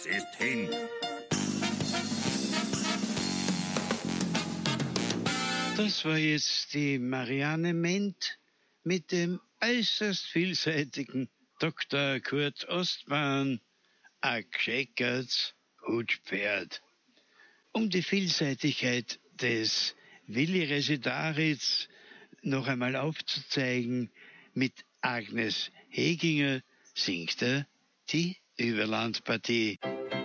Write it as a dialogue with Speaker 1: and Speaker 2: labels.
Speaker 1: ist hin.
Speaker 2: Das war jetzt die Marianne Ment mit dem äußerst vielseitigen Dr. Kurt Ostbahn, ein gescheckerts Hutpferd. Um die Vielseitigkeit des Willi Residaritz noch einmal aufzuzeigen, mit Agnes Heginger singt er die Überlandpartie.